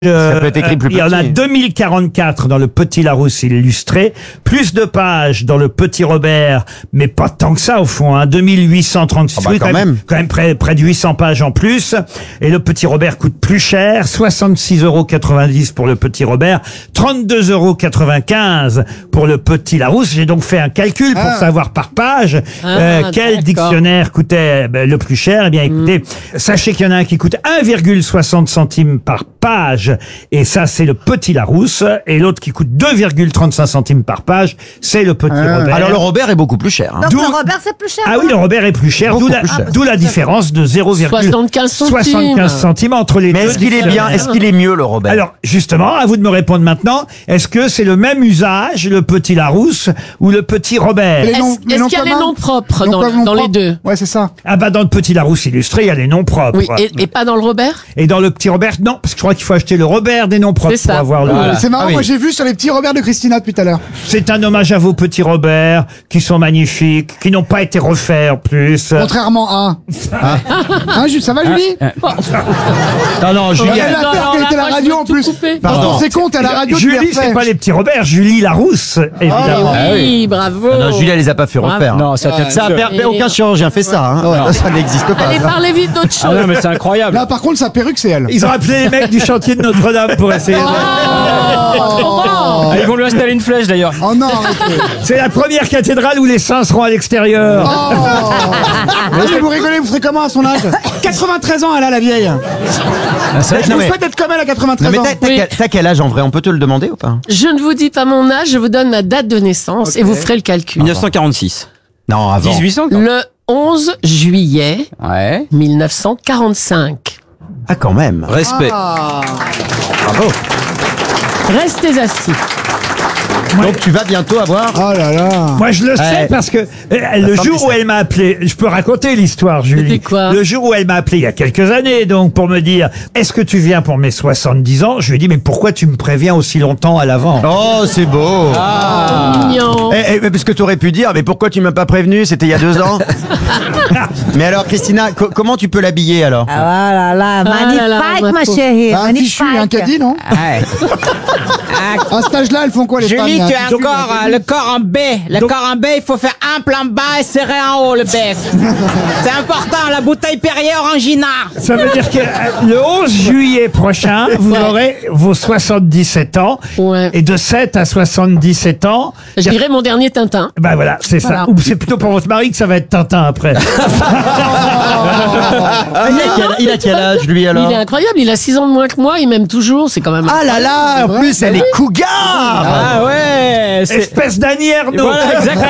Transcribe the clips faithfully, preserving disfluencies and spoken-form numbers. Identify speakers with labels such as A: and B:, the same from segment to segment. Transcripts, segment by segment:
A: Euh, Ça peut être écrit plus
B: il y en a deux mille quarante-quatre dans le Petit Larousse illustré, plus de pages dans le Petit Robert, mais pas tant que ça au fond, hein, deux mille huit cent trente-six,
A: Ah bah
B: oui,
A: quand
B: quand même,
A: même.
B: quand même près, près de huit cents pages en plus. Et le Petit Robert coûte plus cher, soixante-six euros quatre-vingt-dix pour le Petit Robert, trente-deux euros quatre-vingt-quinze pour le Petit Larousse. J'ai donc fait un calcul pour
C: Ah.
B: savoir par page
D: Ah,
B: euh, quel
D: d'accord.
B: dictionnaire coûtait ben, le plus cher. Eh bien, écoutez, sachez qu'il y en a un qui coûte un virgule soixante centimes par page. Et ça, c'est le Petit Larousse. Et l'autre qui coûte deux virgule trente-cinq centimes par page, c'est le Petit
C: Ah.
B: Robert.
A: Alors le Robert est beaucoup plus cher. Hein.
E: Donc
B: D'où-
E: le Robert, c'est plus cher.
B: Ah oui, le Robert est plus cher, d'où
A: Beaucoup
B: la,
A: plus cher.
B: d'où la différence de zéro virgule
D: soixante-quinze centimes.
B: soixante-quinze centimes entre les
A: Mais
B: deux.
A: est-ce qu'il est bien,
B: dictionnaires.
A: est-ce qu'il est mieux le Robert?
B: Alors, justement, à vous de me répondre maintenant, est-ce que c'est le même usage, le Petit Larousse ou le Petit Robert?
C: Les
D: Est-ce
C: noms- les
D: est-ce
C: noms
D: qu'il y a les
C: communs
D: noms propres
C: Noms
D: dans,
C: communs
D: dans les
C: propres.
D: deux?
C: Ouais, c'est ça.
B: Ah bah dans le Petit Larousse illustré, il y a les noms propres.
D: Oui, et, et pas dans le Robert?
B: Et dans le Petit Robert, non, parce que je crois qu'il faut acheter le Robert des noms propres
D: C'est ça.
B: pour avoir le...
A: Voilà.
C: C'est marrant,
A: Ah oui.
C: moi j'ai vu sur les petits Robert de Christina depuis tout à l'heure.
B: C'est un hommage à vos petits Robert, qui sont magnifiques, qui n'ont pas été refaits en plus.
C: Contrairement à. Hein, Jules, ça va, Julie
B: Non, non, Julie,
C: Elle
B: elle-
C: a peur qu'elle était à la radio en plus.
B: Pardon.
C: Quand on s'est compte, à la radio, tu
B: Julie,
C: les refais.
B: c'est pas les petits Robert, Julie Larousse, évidemment.
D: Eh oui, bravo.
A: Ah non, Julie, elle les a pas fait
D: Bravo.
A: refaire.
F: Non, ça,
A: Ça a per-
D: Et-
A: aucun chirurgien fait ça. Hein. Ça n'existe pas.
D: Allez, parlez vite d'autre chose.
F: Ah non, mais c'est incroyable.
C: Là, par contre, sa perruque, c'est elle.
B: Ils ont appelé les mecs du chantier de Notre-Dame pour essayer de...
D: Oh,
F: Ah, ils vont lui installer une flèche d'ailleurs.
C: Oh non, arrêtez.
B: C'est la première cathédrale où les saints seront à l'extérieur.
C: Oh Mais vous rigolez, vous ferez comment à son âge quatre-vingt-treize ans, elle a la vieille.
A: C'est vrai que
C: Je
A: non,
C: vous
A: mais-
C: souhaite d'être comme elle à
A: non,
C: quatre-vingt-treize
A: mais
C: ans.
A: t'as, t'as
D: Oui.
A: quel, t'as quel âge en vrai? On peut te le demander ou pas?
D: Je ne vous dis pas mon âge, je vous donne ma date de naissance et vous ferez le calcul.
F: dix-neuf cent quarante-six.
A: Non, avant.
F: dix-huit cents
D: Le onze juillet
F: Ouais.
D: mille neuf cent quarante-cinq.
A: Ah, quand même.
F: Respect.
C: Ah.
A: Bravo.
D: Restez assis.
A: Donc tu vas bientôt avoir.
C: Oh là là.
B: Moi, je le sais
A: Ouais.
B: parce que euh, le
A: Attends,
B: jour
A: mais
B: où
A: ça-
B: elle m'a appelé, je peux raconter l'histoire, Julie.
D: C'était quoi
B: Le jour où elle m'a appelé il y a quelques années, donc pour me dire, est-ce que tu viens pour mes soixante-dix ans? Je lui ai dit, mais pourquoi tu me préviens aussi longtemps à l'avant?
A: Oh, c'est beau.
D: Mignon.
A: Eh, eh, parce que tu aurais pu dire, mais pourquoi tu m'as pas prévenu? C'était il y a deux ans. Mais alors, Christina, co- comment tu peux l'habiller alors?
E: Ah là là, magnifique,
D: là là, ma
E: ma
D: pauvre.
E: chérie.
C: Bah, un fichu, un
E: magnifique.
C: caddie, non À cet âge-là, elles font quoi les femmes?
G: Julie,
C: Il y a
G: tu
C: un
G: as
C: fichu, un
G: encore euh,
C: caddie.
G: le corps en B. Le
B: Donc-
G: corps en B, il faut faire un plan bas et serrer en haut le bec. C'est important, la bouteille Perrier Orangina.
B: Ça veut dire que euh, le onze juillet prochain, vous
D: Ouais.
B: aurez vos soixante-dix-sept ans.
D: Ouais.
B: Et de sept à soixante-dix-sept ans,
D: Je dirais mon dernier Tintin.
B: ben voilà, c'est ça.
D: Voilà.
B: Ou c'est plutôt pour votre mari que ça va être Tintin après.
A: Ah, il, a quel, il a quel âge lui alors?
D: Il est incroyable, il a six ans de moins que moi, il m'aime toujours, c'est quand même...
A: Ah là là, en plus elle est cougar.
F: Ah ouais. c'est-
B: Espèce d'Annie Ernaux.
F: Voilà, exactement.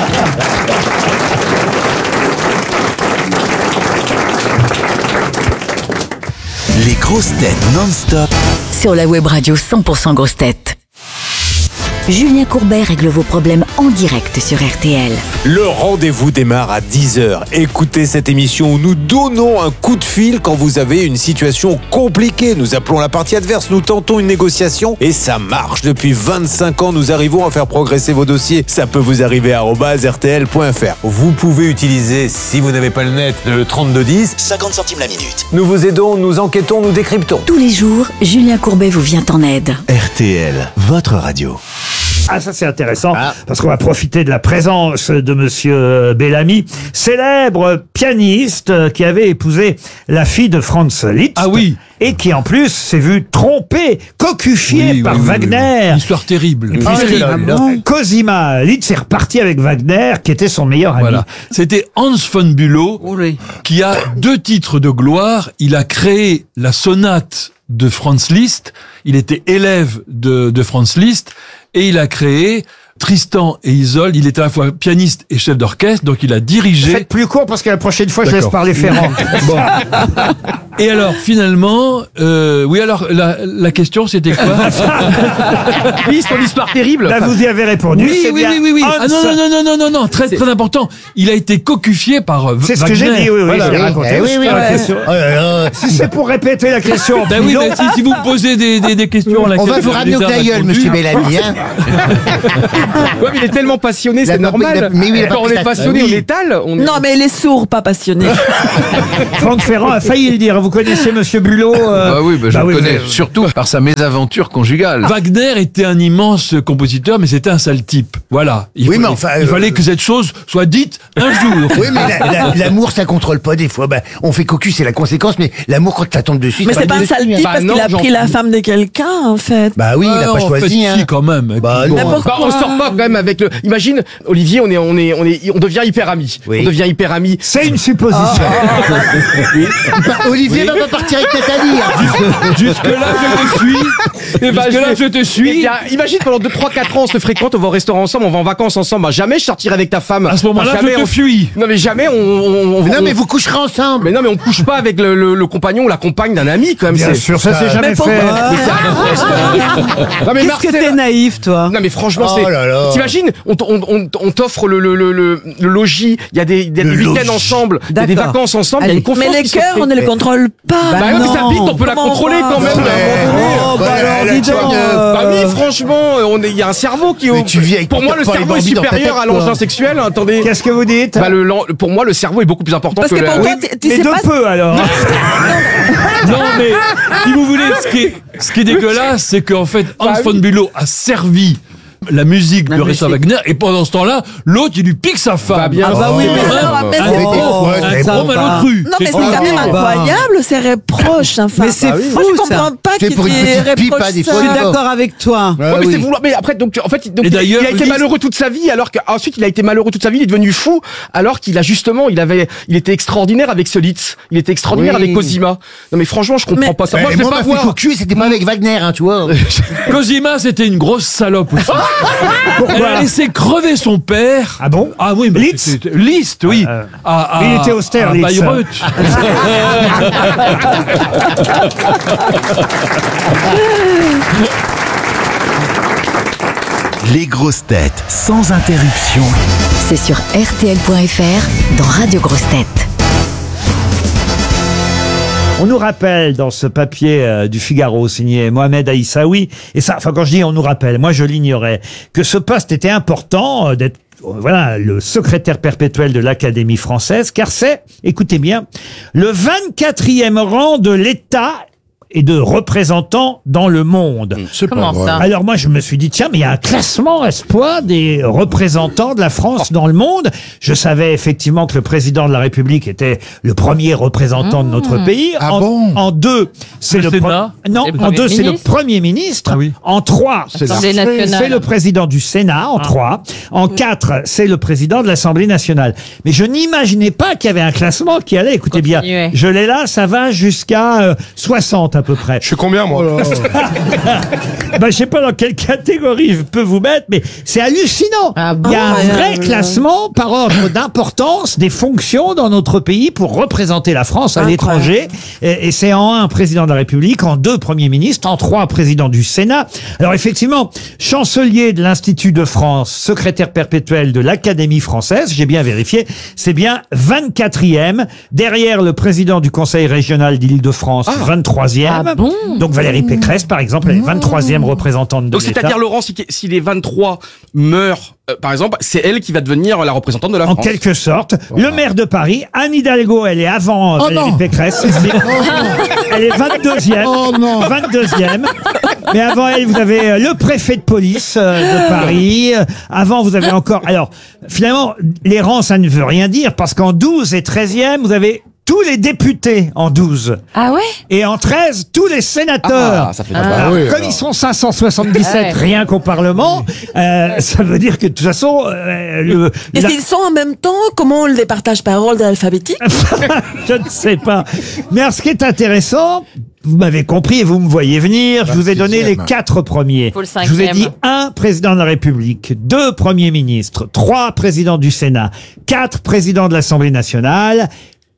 H: Les grosses têtes non-stop.
I: Sur la web radio cent pour cent grosses têtes. Julien Courbet règle vos problèmes en direct sur R T L.
J: Le rendez-vous démarre à dix heures. Écoutez cette émission où nous donnons un coup de fil quand vous avez une situation compliquée. Nous appelons la partie adverse, nous tentons une négociation et ça marche. Depuis vingt-cinq ans, nous arrivons à faire progresser vos dossiers. Ça peut vous arriver à arobase r t l point f r. Vous pouvez utiliser, si vous n'avez pas le net, le trente-deux dix.
H: cinquante centimes la minute.
J: Nous vous aidons, nous enquêtons, nous décryptons.
I: Tous les jours, Julien Courbet vous vient en aide.
H: R T L, votre radio.
B: Ah, ça c'est intéressant, parce qu'on va profiter de la présence de monsieur Bellamy, célèbre pianiste euh, qui avait épousé la fille de Franz Liszt.
K: Ah oui.
B: Et qui en plus s'est vu trompé, cocufié
K: Oui,
B: par
K: oui, oui,
B: Wagner.
K: oui. Histoire terrible.
B: Et puis, euh, Cosima Liszt est reparti avec Wagner, qui était son meilleur ami.
K: Voilà. C'était Hans von Bülow qui a deux titres de gloire. Il a créé la sonate de Franz Liszt. Il était élève de, de Franz Liszt et il a créé Tristan et Isolde. Il était à la fois pianiste et chef d'orchestre, donc il a dirigé.
B: Faites plus court parce que la prochaine fois je laisse
K: D'accord.
B: parler Ferrand.
K: Bon. Et alors, finalement, euh, oui, alors, la, la question, c'était quoi?
F: Oui, son histoire terrible.
B: Là vous y avez répondu.
K: Oui,
B: c'est
K: oui,
B: bien
K: oui, oui, oui.
B: Hans.
K: Ah non, non, non, non, non, non, non, très, très important. Il a été cocufié par euh,
B: C'est ce que
K: Wagner.
B: j'ai dit, oui, oui,
K: Voilà.
B: je l'ai raconté.
A: Eh oui,
B: C'est
A: oui,
B: pas la
A: ouais.
B: question. Si c'est pour répéter la question en
K: Ben
B: plus
K: oui,
B: long,
K: mais si, si vous me posez des, des, des questions à
A: On
K: laquelle
A: va vous
K: j'ai
A: ramener au
K: déjà
A: ta gueule,
K: répondu.
A: monsieur Bellamy. Hein.
F: Ouais, mais il est tellement passionné,
C: Il a
F: c'est
C: pas-
F: normal.
C: il a- mais oui, il a pas
F: Quand on
C: pris
F: est
C: sa-
F: passionné,
C: oui.
F: on étale. On...
L: Non, mais il est sourd, pas passionné.
B: Franck Ferrand a failli le dire. Vous connaissez Monsieur Bulot euh,
M: Ah oui, bah, je
B: bah
M: le
B: oui,
M: connais
B: vous-
M: surtout par sa mésaventure conjugale.
K: Wagner était un immense compositeur, mais c'était un sale type. Voilà. Il,
C: Oui,
K: fa-
C: mais enfin,
K: il
C: euh,
K: fallait que cette chose soit dite un jour.
C: Oui, mais la- la- l'amour, ça contrôle pas des fois. Bah, on fait cocu, c'est la conséquence, mais l'amour, quand ça tombe dessus,
L: Mais
C: ça
L: c'est pas un sale type
F: Bah
L: parce
F: non,
L: qu'il a
F: j'en-
L: pris la femme de quelqu'un, en fait.
C: Bah oui, il a
K: Ah,
C: pas
K: en
C: choisi.
K: fait,
C: Hein.
K: si, quand même. Et
C: Bah
K: puis,
C: non.
L: Mais pourquoi
F: Bah, on sort pas quand même avec le. Imagine, Olivier, on est, on est, on est, on devient hyper amis.
C: Oui.
F: On devient hyper amis.
B: C'est une supposition.
C: Bah, Olivier va pas partir avec Nathalie. hein.
K: Jusque-là, je te suis.
F: Eh ben,
K: Jusque-là, je te
F: Eh
K: suis.
F: bien, imagine pendant deux, trois, quatre ans, on se fréquente, on va au restaurant ensemble, on va en vacances ensemble. Bah, jamais je sortirai avec ta femme.
K: À ce moment-là,
F: Bah, jamais
K: je te
F: on-
K: fuis.
F: Non, mais jamais on. on, on-
C: Mais non,
F: on-
C: mais vous coucherez ensemble.
F: Mais non, mais on couche pas avec le, le, le compagnon ou la compagne d'un ami, quand même.
B: Bien
F: c'est-
B: sûr, ça s'est jamais
L: Mais
B: fait.
L: pourquoi
F: Mais c'est- Non, mais
L: Qu'est-ce que
F: Marcel-
L: t'es naïf, toi?
F: Non mais franchement,
C: Oh
F: c'est.
C: là là.
F: T'imagines, on, t- on, on, on t'offre le, le, le, le, le logis, il y a des, il y a des
C: Le
F: week-ends
C: logis.
F: ensemble, il y a des
L: D'accord.
F: vacances ensemble, il y a
L: Allez,
F: une confiance.
L: mais les
F: qui se
L: cœurs,
F: crée.
L: on ne les contrôle pas.
F: Bah oui, mais sa bite, on peut la
L: Comment
F: contrôler
L: va
F: quand même.
C: Ouais.
F: à un moment donné.
L: Oh, bah
C: Ouais,
L: alors,
C: la
L: dis
C: tienne,
L: donc.
C: euh,
L: euh,
F: Bah oui, franchement, on est- il y a un cerveau qui est.
C: Mais
F: au-
C: tu vis avec
F: Pour moi, le
C: Peter Pan et
F: cerveau est
C: Bambi dans ta
F: supérieur
C: tête,
F: à
C: quoi.
F: l'engin sexuel. Attendez.
B: Qu'est-ce que vous dites
F: Bah, le, l'en- pour moi, le cerveau est beaucoup plus important
L: Parce
F: que,
L: que
F: la.
L: pour toi,
F: Oui.
L: tu- tu
B: Mais
L: sais
B: de
L: pas.
B: peu alors.
K: Non, mais si vous voulez, ce qui est, ce qui est dégueulasse, c'est qu'en fait, Hans
F: Bah oui.
K: von Bülow a servi la musique
L: La
K: de Richard
L: musique.
K: Wagner, et pendant ce temps-là, l'autre, il lui pique sa femme.
F: Bah, bien
L: Ah bah oui, mais
K: Hein
L: ça va, mais
K: un
L: c'est-
K: gros,
C: Oh,
K: un
C: ouais,
K: gros
C: ça
K: malotru.
L: Non, mais c'est
K: tout.
L: quand même incroyable, ces reproches, enfin.
E: Mais c'est
L: Bah oui.
E: fou,
L: Moi, je
E: ça.
L: comprends pas
C: C'est
L: qu'il
C: pour une
L: y ait
C: petite pipe,
L: reproche
C: hein, des
L: ça.
C: fois,
E: Je suis
C: d'accord.
E: d'accord avec toi.
C: Ah
F: Ouais, mais
C: oui.
F: c'est vouloir. Mais après, donc, en fait, donc,
K: Et
F: il,
K: d'ailleurs,
F: il a été
K: Lys-
F: malheureux toute sa vie, alors qu'ensuite il a été malheureux toute sa vie. Il est devenu fou, alors qu'il a justement, il avait, il était extraordinaire avec Solitz. Il était extraordinaire
C: Oui.
F: avec Cosima. Non, mais franchement, je comprends
L: Mais-
F: pas ça.
C: Ouais,
F: Moi, je
C: moi,
F: vais
C: on
F: pas
C: m'a fait
F: voir.
C: cocu et c'était pas avec Wagner, hein, tu vois.
K: Cosima, c'était une grosse salope aussi. Elle a laissé crever son père.
B: Ah bon?
K: Ah oui, mais
B: Liszt
K: c'était- Liszt, oui.
B: Euh,
K: À- à-
B: il était austère,
K: à
B: Liszt.
K: Bayreuth.
H: Les grosses têtes sans interruption.
I: C'est sur R T L point F R dans Radio Grosses Têtes.
B: On nous rappelle dans ce papier euh, du Figaro signé Mohamed Aïssaoui, et ça, enfin quand je dis on nous rappelle, moi je l'ignorais, que ce poste était important euh, d'être euh, voilà, le secrétaire perpétuel de l'Académie française, car c'est, écoutez bien, le vingt-quatrième rang de l'État et de représentants dans le monde.
D: Comment ça?
B: Alors moi je me suis dit tiens mais il y a un classement espoir des représentants de la France dans le monde. Je savais effectivement que le président de la République était le premier représentant de notre pays.
C: Ah
B: en,
C: bon
B: en deux c'est
K: Le
B: le, pro-
K: Sénat
B: non
D: C'est le
B: en
D: Premier
B: deux c'est le
D: ministre.
B: premier ministre.
K: Ah oui.
B: En trois
D: Assemblée nationale.
B: c'est le président du Sénat en trois. En quatre c'est le président de l'Assemblée nationale. Mais je n'imaginais pas qu'il y avait un classement qui allait. Écoutez bien,
D: Continuez.
B: je l'ai là, ça va jusqu'à euh, soixante à peu près.
C: Je suis combien, moi?
B: Bah, je sais pas dans quelle catégorie je peux vous mettre, mais c'est hallucinant.
D: Ah bon?
B: Il y a un
L: Ouais,
B: vrai
L: ouais, ouais.
B: classement par ordre d'importance des fonctions dans notre pays pour représenter la France à
L: Incroyable.
B: l'étranger. Et, et c'est en un président de la République, en deux premiers ministres, en trois président du Sénat. Alors effectivement, chancelier de l'Institut de France, secrétaire perpétuel de l'Académie française, j'ai bien vérifié, c'est bien vingt-quatrième, derrière le président du Conseil régional d'Île-de-France, vingt-troisième.
D: Ah bon?
B: Donc Valérie Pécresse, par exemple, elle est vingt-troisième représentante de
F: Donc,
B: l'État.
F: c'est-à-dire, Laurent, si, si les vingt-trois meurent, euh, par exemple, c'est elle qui va devenir la représentante de la
B: En
F: France.
B: quelque sorte. Le maire de Paris, Anne Hidalgo, elle est avant euh, Valérie
C: non.
B: Pécresse. si, si. Elle est vingt-deuxième.
C: Oh non.
B: vingt-deuxième. Mais avant elle, vous avez euh, le préfet de police euh, de Paris. Euh, Avant, vous avez encore... Alors, finalement, les rangs, ça ne veut rien dire, parce qu'en douze et treizième, vous avez tous les députés en douze.
D: Ah ouais?
B: Et en treize, tous les sénateurs.
F: Ah, ça fait
D: Ah.
F: pas.
B: Alors,
C: oui,
B: comme
C: alors.
B: ils sont cinq cent soixante-dix-sept
D: Ouais.
B: rien qu'au Parlement, euh, ça veut dire que de toute façon, euh, le,
L: Et
B: la-
L: s'ils sont en même temps, comment on les partage par ordre alphabétique?
B: je ne sais pas. Mais alors, ce qui est intéressant, vous m'avez compris et vous me voyez venir, je vous ai donné les quatre premiers.
D: Faut le
B: Je vous ai
D: cinquième.
B: dit un président de la République, deux premiers ministres, trois présidents du Sénat, quatre présidents de l'Assemblée nationale,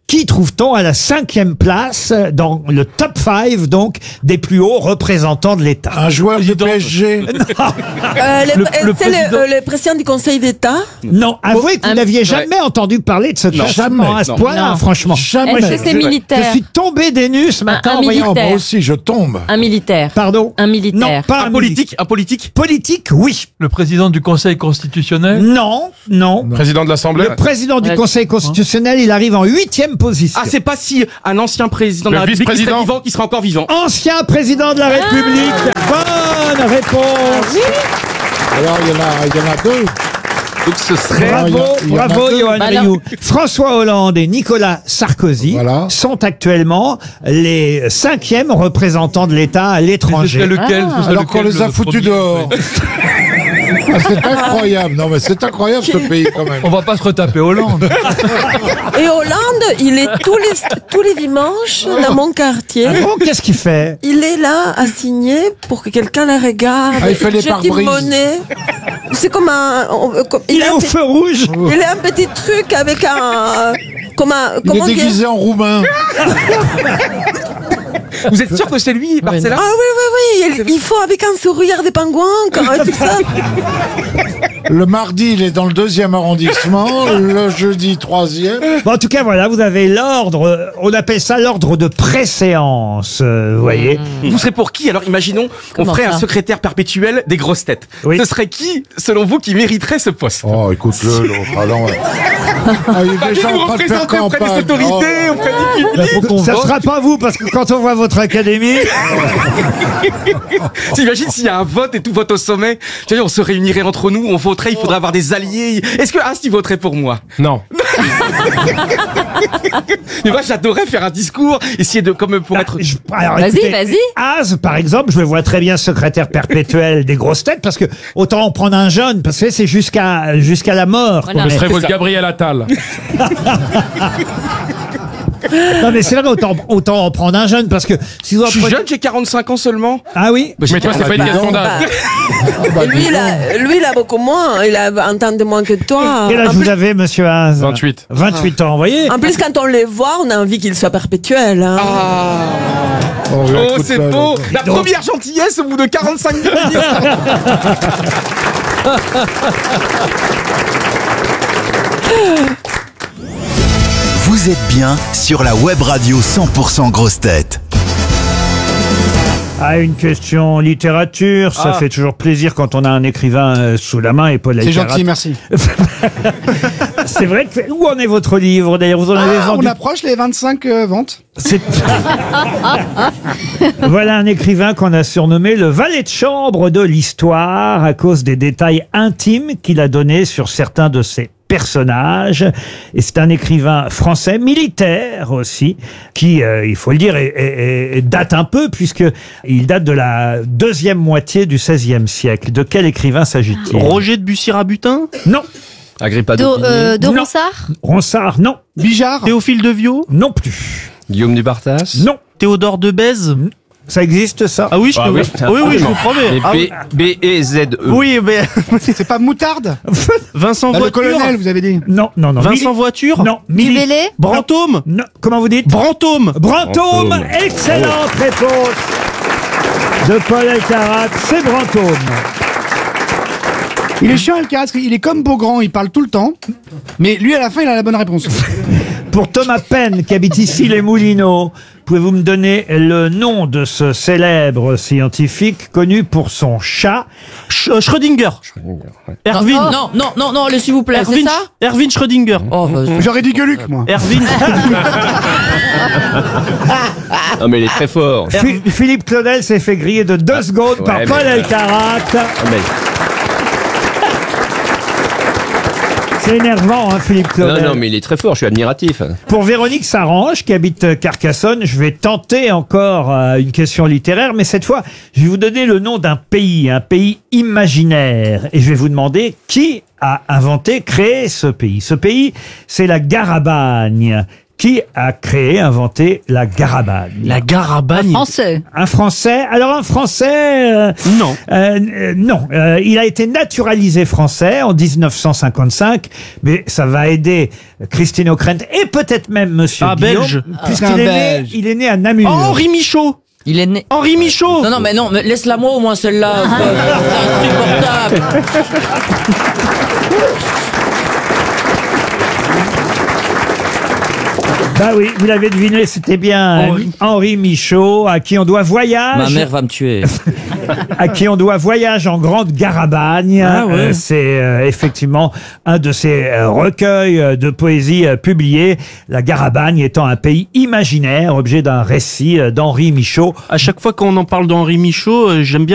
B: Qui trouve-t-on à la cinquième place dans le top cinq, donc, des plus hauts représentants de l'État?
N: Un joueur du P S G.
L: Euh, le,
K: Le-
L: euh,
K: le
L: c'est le,
K: président-
L: euh, le président du Conseil d'État.
B: Non, avouez que vous
D: un-
B: n'aviez jamais entendu parler de ce
N: Non,
B: classement
N: jamais,
B: à ce
F: non.
B: point-là,
D: Non.
B: franchement.
N: Jamais.
D: Est-ce que c'est
B: Je
D: militaire?
B: suis tombé des nues ce matin.
D: un
B: en voyant-
N: Oh,
D: militaire.
N: moi aussi, je tombe.
D: Un militaire.
B: Pardon?
D: Un militaire.
B: Non, pas
F: Un
B: un
F: politique, un politique.
B: Politique, oui.
K: Le président du Conseil constitutionnel.
B: Non, non.
O: Président de l'Assemblée.
B: Le président du
D: Ouais.
B: Conseil constitutionnel, il arrive en huitième position.
F: Ah, c'est pas si un ancien président de
O: Le
F: la République qui serait
O: vice-président.
F: vivant, qui serait encore vivant.
B: Ancien président de la République. Bonne réponse.
N: Alors, il y en a, il y en a deux.
F: Donc ce serait.
B: Bravo,
N: il y a- il y en a
B: bravo,
N: deux.
B: Johan
D: Bah
B: Rioux. François Hollande et Nicolas Sarkozy
N: Voilà.
B: sont actuellement les cinquièmes représentants de l'État à
K: Ce
B: l'étranger.
K: serait lequel ce serait
N: Alors qu'on
K: lequel,
N: les a
K: le
N: foutus
K: premier
N: dehors. Ah, c'est incroyable. Non, mais c'est incroyable ce pays quand même.
K: On va pas se retaper Hollande.
L: Et Hollande, il est tous les, tous les dimanches dans mon quartier.
B: Ah bon, qu'est-ce qu'il fait?
L: Il est là à signer pour que quelqu'un le regarde.
N: Ah, il fait les
L: jette une
N: pare-brises.
L: monnaie. C'est comme un. on- comme-
B: Il est
L: a
B: au
L: un
B: feu rouge.
L: petit- il a un petit truc avec un. Comme un.
N: Il
L: Comment
N: est
L: dire
N: déguisé en roumain.
F: Vous êtes sûr que c'est lui, Marcella?
L: Ah oui, oui, oui. Il, il faut avec un sourire des pingouins, quand tout ça.
N: Le mardi, il est dans le deuxième arrondissement. Le jeudi, troisième.
B: Bon, en tout cas, voilà, vous avez l'ordre, euh, on appelle ça l'ordre de préséance, euh, vous voyez.
F: Vous serez pour qui? Alors imaginons, on
D: Comment
F: ferait
D: ça
F: un secrétaire perpétuel des grosses têtes.
B: Oui.
F: Ce serait qui, selon vous, qui mériterait ce poste?
N: Oh, écoute-le, l'autre. Ah, non, ouais. Ah, il est déjà
F: Vous
N: en train de faire
F: représentez auprès des
N: campagne.
F: autorités,
N: Oh.
F: auprès du public.
B: Bah, faut qu'on Ça sera pas vous, parce que quand on voit votre académie,
F: T'imagines s'il y a un vote et tout vote au sommet? Tu vois, on se réunirait entre nous, on voterait, il faudrait avoir des alliés. Est-ce que Asti voterait pour moi?
O: Non.
F: Mais moi, j'adorerais faire un discours, essayer de, comme pour être.
B: je- alors,
D: Vas-y,
B: écoutez,
D: vas-y.
B: Az, par exemple, je le vois très bien secrétaire perpétuel des grosses têtes, parce que autant en prendre un jeune, parce que c'est jusqu'à jusqu'à la mort.
D: Voilà.
B: quoi.
O: Ce serait
F: c'est
O: votre
F: ça.
O: Gabriel Attal.
B: Non mais c'est vrai, autant, autant en prendre un jeune, parce que si vous en
F: Je suis
B: prenez-
F: jeune, j'ai quarante-cinq ans seulement.
B: Ah oui.
F: Bah, j'ai
O: Mais toi, c'est pas une question d'âge.
L: Bah, et lui, il a, lui, il a beaucoup moins. Il a un temps de moins que toi.
B: Quel âge
L: En
B: vous
L: plus-
B: avez, monsieur Az?
O: vingt-huit.
B: vingt-huit ans, vous voyez.
L: En plus, quand on les voit, on a envie qu'ils soient perpétuels. Hein.
N: Oh,
F: Oh,
N: écoute,
F: c'est
N: là,
F: beau.
N: l'autre.
F: La première gentillesse au bout de quarante-cinq minutes.
H: Vous êtes bien sur la web radio cent pour cent Grosses Têtes.
B: Ah, une question littérature, ça
C: Ah.
B: fait toujours plaisir quand on a un écrivain euh, sous la main et Paul
C: C'est
B: Alcarat.
C: gentil, merci.
B: C'est vrai que où en est votre livre d'ailleurs? Vous en avez
C: Ah, on
B: vendu.
C: approche les vingt-cinq euh, ventes.
B: C'est- Voilà un écrivain qu'on a surnommé le valet de chambre de l'histoire à cause des détails intimes qu'il a donnés sur certains de ses personnages. Et c'est un écrivain français, militaire aussi, qui, euh, il faut le dire, est- est- est- date un peu, puisque il date de la deuxième moitié du seizième siècle. De quel écrivain s'agit-il?
F: Roger de Bussy-Rabutin?
B: Non.
F: Agrippa
E: De, euh, de
B: Non.
E: Ronsard.
B: Ronsard, non.
C: Bijard.
F: Théophile de Viau?
B: Non plus.
F: Guillaume du Bartas?
B: Non.
F: Théodore de Bèze?
B: Ça existe, ça?
F: Ah oui, je
O: Ah
F: te
O: oui.
F: oui, oui, je vous promets. Ah oui.
O: B E Z E.
F: Oui, mais
C: C'est pas moutarde.
F: Vincent
C: Bah, le
F: Voiture?
C: colonel, vous avez dit.
B: Non, non, non.
F: Vincent
B: Mili-
F: Voiture?
B: Non. Mili-
E: Dubélé.
F: Brantôme?
B: Non. Comment vous dites?
F: Brantôme?
B: Brantôme.
O: Brantôme.
B: Excellente réponse de Paul Alcarat. C'est Brantôme.
C: Il est chiant, Alcarat, parce qu'il est comme Beaugrand, il parle tout le temps. Mais lui, à la fin, il a la bonne réponse.
B: Pour Thomas Penn, qui habite ici les Moulineaux, pouvez-vous me donner le nom de ce célèbre scientifique connu pour son chat?
F: Sch- Schrödinger. Erwin.
E: Oh.
L: Non, non, non, non, le s'il vous plaît, c'est
F: Erwin,
L: ça
F: Erwin Schrödinger.
L: Oh, bah,
C: J'aurais dit Gueuluc, moi.
F: Erwin.
O: Non, mais il est très fort.
B: Phi- Philippe Claudel s'est fait griller de deux secondes par
O: ouais,
B: Paul
O: mais-
B: Alcarat. C'est énervant, hein, Philippe Claudel.
O: Non, non, mais il est très fort, je suis admiratif.
B: Pour Véronique Sarange, qui habite euh, Carcassonne, je vais tenter encore euh, une question littéraire, mais cette fois, je vais vous donner le nom d'un pays, un pays imaginaire, et je vais vous demander qui a inventé, créé ce pays. Ce pays, c'est la Garabagne. Qui a créé, inventé la Garabagne?
F: La Garabagne.
E: Français.
B: Un Français. Alors un Français. euh,
F: Non.
B: euh, euh, non. Euh, il a été naturalisé français en dix-neuf cent cinquante-cinq, mais ça va aider Christine O'Krent et peut-être même Monsieur
F: Ah,
B: Guillaume,
F: belge.
B: puisqu'il
C: Un
B: est né,
C: Belge.
B: il est né à Namur.
F: Oh, Henri Michaud.
L: Il est né.
F: Henri Michaud.
L: Non, non, mais non, mais laisse-la moi au moins celle-là. C'est insupportable.
B: Bah oui, vous l'avez deviné, c'était bien
F: Henri.
B: Henri Michaud, à qui on doit Voyage.
L: Ma mère va me tuer.
B: À qui on doit Voyage en Grande Garabagne.
F: Ah ouais.
B: Euh, c'est euh, effectivement un de ces euh, recueils euh, de poésie euh, publiés. La Garabagne étant un pays imaginaire, objet d'un récit euh, d'Henri Michaud.
F: À chaque fois qu'on en parle d'Henri Michaud, euh, j'aime bien